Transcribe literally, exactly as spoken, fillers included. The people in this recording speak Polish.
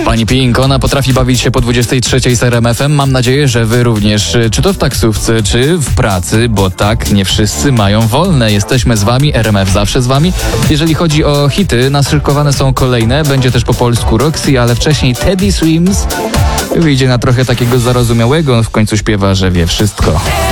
Pani Pink, ona potrafi bawić się po dwudziestej trzeciej z R M F em. Mam nadzieję, że wy również, czy to w taksówce, czy w pracy, bo tak, nie wszyscy mają wolne. Jesteśmy z wami, R M F zawsze z wami. Jeżeli chodzi o hity, naszykowane są kolejne. Będzie też po polsku Roxy, ale wcześniej Teddy Swims wyjdzie na trochę takiego zarozumiałego. On w końcu śpiewa, że wie wszystko.